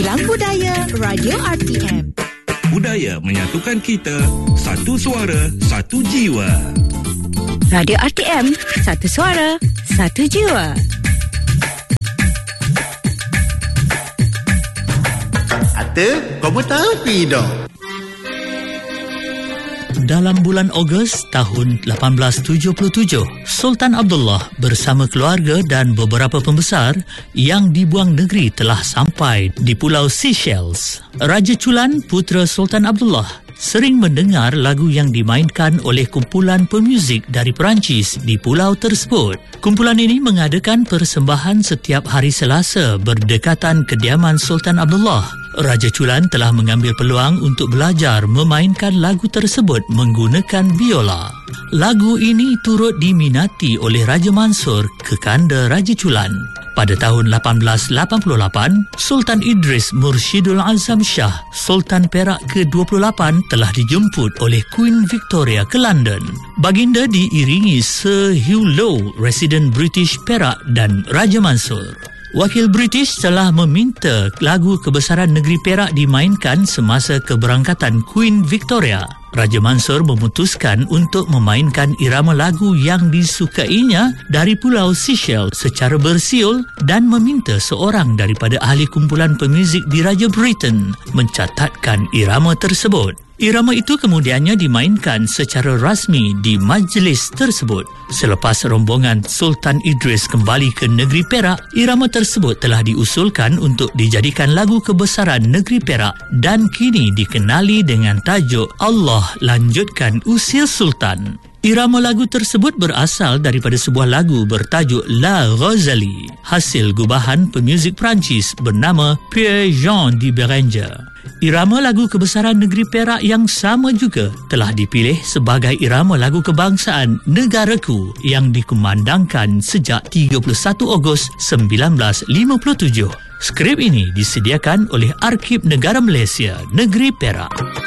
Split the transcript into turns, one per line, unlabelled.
Bilang Budaya Radio RTM.
Budaya menyatukan kita, satu suara, satu jiwa.
Radio RTM, satu suara, satu jiwa.
Ata, kamu tahu tidak?
Dalam bulan Ogos tahun 1877, Sultan Abdullah bersama keluarga dan beberapa pembesar yang dibuang negeri telah sampai di Pulau Seychelles. Raja Chulan, putera Sultan Abdullah, sering mendengar lagu yang dimainkan oleh kumpulan pemuzik dari Perancis di pulau tersebut. Kumpulan ini mengadakan persembahan setiap hari Selasa berdekatan kediaman Sultan Abdullah. Raja Chulan telah mengambil peluang untuk belajar memainkan lagu tersebut menggunakan biola. Lagu ini turut diminati oleh Raja Mansur, kekanda Raja Chulan. Pada tahun 1888, Sultan Idris Mursyidul Azam Shah, Sultan Perak ke-28 telah dijemput oleh Queen Victoria ke London. Baginda diiringi Sir Hugh Low, Residen British Perak dan Raja Mansur. Wakil British telah meminta lagu kebesaran negeri Perak dimainkan semasa keberangkatan Queen Victoria. Raja Mansur memutuskan untuk memainkan irama lagu yang disukainya dari Pulau Seychelles secara bersiul dan meminta seorang daripada ahli kumpulan pemuzik di Raja Britain mencatatkan irama tersebut. Irama itu kemudiannya dimainkan secara rasmi di majlis tersebut. Selepas rombongan Sultan Idris kembali ke negeri Perak, irama tersebut telah diusulkan untuk dijadikan lagu kebesaran negeri Perak dan kini dikenali dengan tajuk Allah Lanjutkan Usia Sultan. Irama lagu tersebut berasal daripada sebuah lagu bertajuk La Rosalie, hasil gubahan pemuzik Perancis bernama Pierre-Jean de Beranger. Irama lagu kebesaran negeri Perak yang sama juga telah dipilih sebagai irama lagu kebangsaan Negaraku yang dikumandangkan sejak 31 Ogos 1957. Skrip ini disediakan oleh Arkib Negara Malaysia, Negeri Perak.